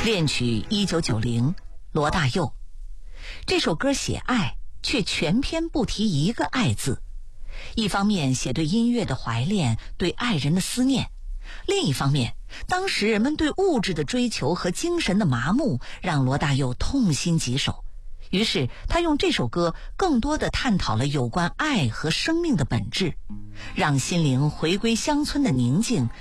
恋曲1990，罗大佑。这首歌写爱，却全篇不提一个爱字。一方面写对音乐的怀恋，对爱人的思念；另一方面，当时人们对物质的追求和精神的麻木，让罗大佑痛心疾首。于是他用这首歌更多地探讨了有关爱和生命的本质，让心灵回归乡村的宁静，